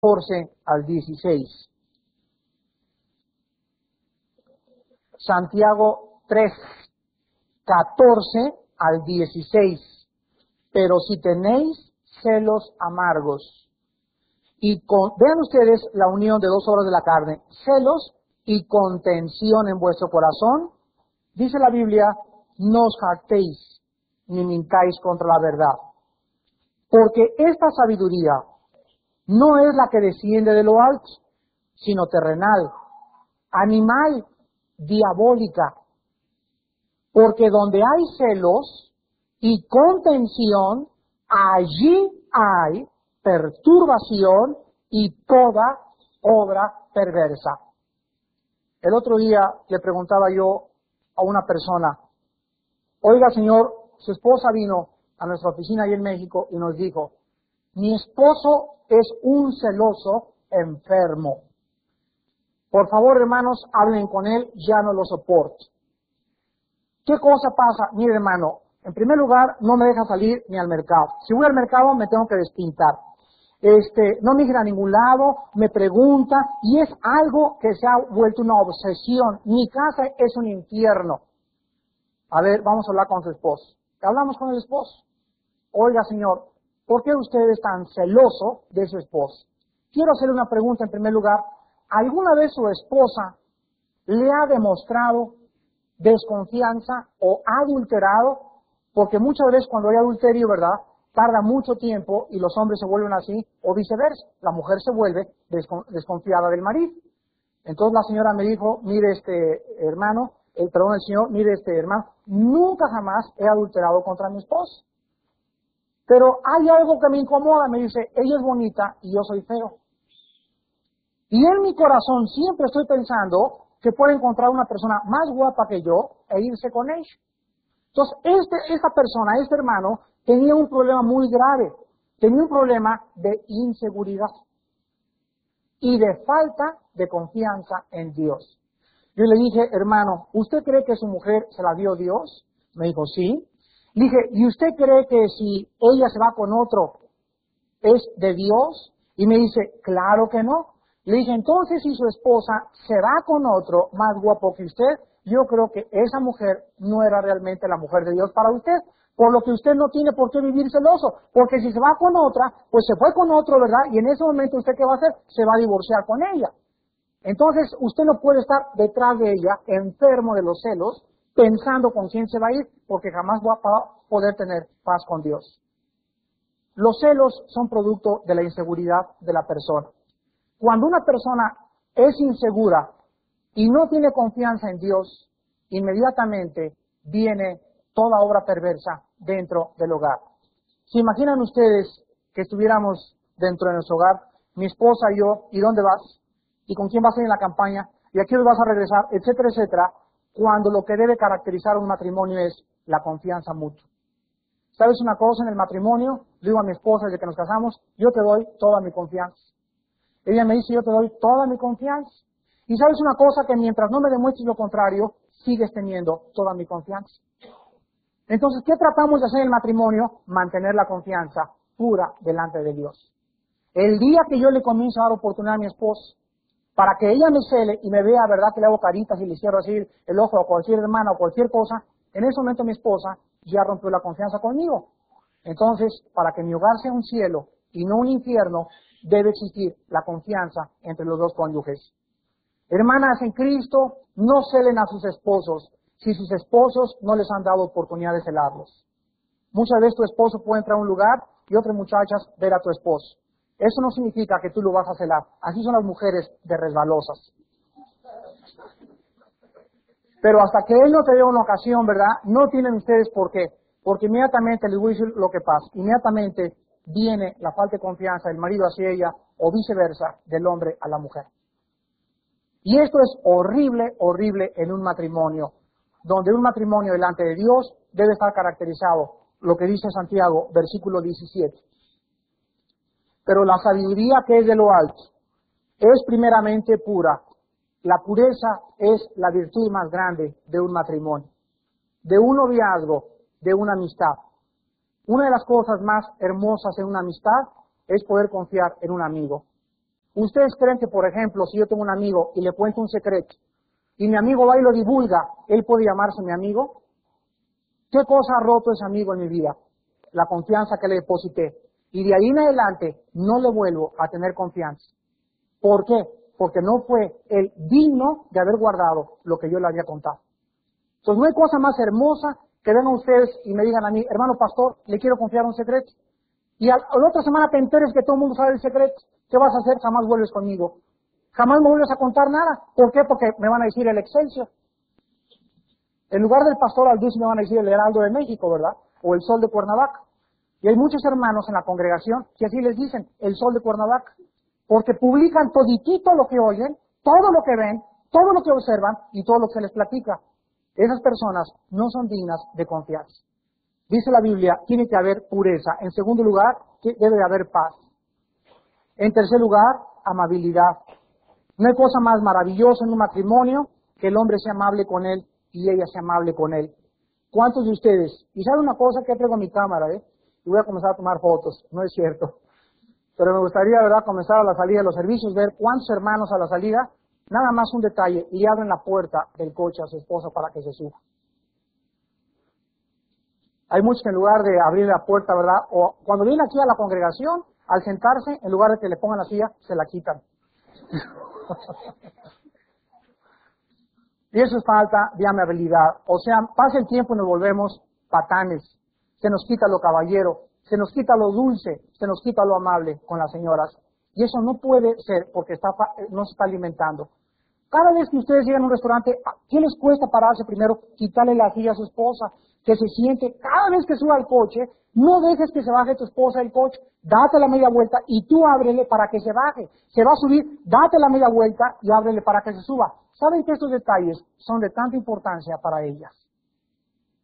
14 al 16. Santiago 3, 14 al 16. Pero si tenéis celos amargos, vean ustedes la unión de dos obras de la carne, celos y contención en vuestro corazón, dice la Biblia, no os jactéis ni mintáis contra la verdad. Porque esta sabiduría no es la que desciende de lo alto, sino terrenal, animal, diabólica. Porque donde hay celos y contención, allí hay perturbación y toda obra perversa. El otro día le preguntaba yo a una persona, oiga señor, su esposa vino a nuestra oficina ahí en México y nos dijo, mi esposo es un celoso enfermo. Por favor, hermanos, hablen con él, ya no lo soporto. ¿Qué cosa pasa? Mire, hermano, en primer lugar, no me deja salir ni al mercado. Si voy al mercado, me tengo que despintar. No me deja a ningún lado, me pregunta, y es algo que se ha vuelto una obsesión. Mi casa es un infierno. A ver, vamos a hablar con su esposo. Hablamos con el esposo. Oiga, señor, ¿por qué usted es tan celoso de su esposo? Quiero hacerle una pregunta en primer lugar. ¿Alguna vez su esposa le ha demostrado desconfianza o adulterado? Porque muchas veces cuando hay adulterio, ¿verdad?, tarda mucho tiempo y los hombres se vuelven así, o viceversa. La mujer se vuelve desconfiada del marido. Entonces la señora me dijo, mire el señor, mire hermano, nunca jamás he adulterado contra mi esposa. Pero hay algo que me incomoda, me dice, ella es bonita y yo soy feo. Y en mi corazón siempre estoy pensando que puedo encontrar una persona más guapa que yo e irse con ella. Entonces, esta persona, este hermano, tenía un problema muy grave. Tenía un problema de inseguridad y de falta de confianza en Dios. Yo le dije, hermano, ¿usted cree que su mujer se la dio Dios? Me dijo, sí. Le dije, ¿y usted cree que si ella se va con otro es de Dios? Y me dice, claro que no. Le dije, entonces si su esposa se va con otro más guapo que usted, yo creo que esa mujer no era realmente la mujer de Dios para usted. Por lo que usted no tiene por qué vivir celoso. Porque si se va con otra, pues se fue con otro, ¿verdad? Y en ese momento, ¿usted qué va a hacer? Se va a divorciar con ella. Entonces, usted no puede estar detrás de ella, enfermo de los celos, pensando con quién se va a ir, porque jamás va a poder tener paz con Dios. Los celos son producto de la inseguridad de la persona. Cuando una persona es insegura y no tiene confianza en Dios, inmediatamente viene toda obra perversa dentro del hogar. ¿Se imaginan ustedes que estuviéramos dentro de nuestro hogar, mi esposa y yo, ¿y dónde vas? ¿Y con quién vas a ir en la campaña? ¿Y a qué hora vas a regresar? Etcétera, etcétera, cuando lo que debe caracterizar un matrimonio es la confianza mutua. ¿Sabes una cosa? En el matrimonio, digo a mi esposa desde que nos casamos, yo te doy toda mi confianza. Ella me dice, yo te doy toda mi confianza. Y sabes una cosa, que mientras no me demuestres lo contrario, sigues teniendo toda mi confianza. Entonces, ¿qué tratamos de hacer en el matrimonio? Mantener la confianza pura delante de Dios. El día que yo le comienzo a dar oportunidad a mi esposa, para que ella me cele y me vea, ¿verdad?, que le hago caritas y le cierro así el ojo a cualquier hermana o cualquier cosa, en ese momento mi esposa ya rompió la confianza conmigo. Entonces, para que mi hogar sea un cielo y no un infierno, debe existir la confianza entre los dos cónyuges. Hermanas en Cristo, no celen a sus esposos si sus esposos no les han dado oportunidad de celarlos. Muchas veces tu esposo puede entrar a un lugar y otras muchachas ver a tu esposo. Eso no significa que tú lo vas a celar. Así son las mujeres de resbalosas. Pero hasta que él no te dé una ocasión, ¿verdad? No tienen ustedes por qué. Porque inmediatamente les voy a decir lo que pasa. Inmediatamente viene la falta de confianza del marido hacia ella o viceversa, del hombre a la mujer. Y esto es horrible, horrible en un matrimonio, donde un matrimonio delante de Dios debe estar caracterizado, lo que dice Santiago, versículo 17. Pero la sabiduría que es de lo alto es primeramente pura. La pureza es la virtud más grande de un matrimonio, de un noviazgo, de una amistad. Una de las cosas más hermosas en una amistad es poder confiar en un amigo. ¿Ustedes creen que, por ejemplo, si yo tengo un amigo y le cuento un secreto, y mi amigo va y lo divulga, él puede llamarse mi amigo? ¿Qué cosa ha roto ese amigo en mi vida? La confianza que le deposité. Y de ahí en adelante no le vuelvo a tener confianza. ¿Por qué? Porque no fue el digno de haber guardado lo que yo le había contado. Entonces no hay cosa más hermosa que vengan ustedes y me digan a mí, hermano pastor, le quiero confiar un secreto. Y a la otra semana te enteres que todo el mundo sabe el secreto. ¿Qué vas a hacer? Jamás vuelves conmigo. Jamás me vuelves a contar nada. ¿Por qué? Porque me van a decir el Excelsior. En lugar del pastor Alduz me van a decir el Heraldo de México, ¿verdad? O el Sol de Cuernavaca. Y hay muchos hermanos en la congregación que así les dicen, el Sol de Cuernavaca. Porque publican toditito lo que oyen, todo lo que ven, todo lo que observan y todo lo que se les platica. Esas personas no son dignas de confiarse. Dice la Biblia, tiene que haber pureza. En segundo lugar, debe de haber paz. En tercer lugar, amabilidad. No hay cosa más maravillosa en un matrimonio que el hombre sea amable con él y ella sea amable con él. ¿Cuántos de ustedes? Y sabe una cosa que traigo a mi cámara, y voy a comenzar a tomar fotos, no es cierto. Pero me gustaría, ¿verdad?, comenzar a la salida de los servicios, ver cuántos hermanos a la salida, nada más un detalle, y abren la puerta del coche a su esposa para que se suba. Hay muchos que en lugar de abrir la puerta, ¿verdad?, o cuando vienen aquí a la congregación, al sentarse, en lugar de que le pongan la silla, se la quitan. Y eso es falta de amabilidad. O sea, pasa el tiempo y nos volvemos patanes. Se nos quita lo caballero, se nos quita lo dulce, se nos quita lo amable con las señoras. Y eso no puede ser porque no se está alimentando. Cada vez que ustedes llegan a un restaurante, ¿qué les cuesta pararse primero? Quitarle la silla a su esposa, que se siente. Cada vez que suba al coche, no dejes que se baje tu esposa del coche. Date la media vuelta y tú ábrele para que se baje. Se va a subir, date la media vuelta y ábrele para que se suba. ¿Saben que estos detalles son de tanta importancia para ellas?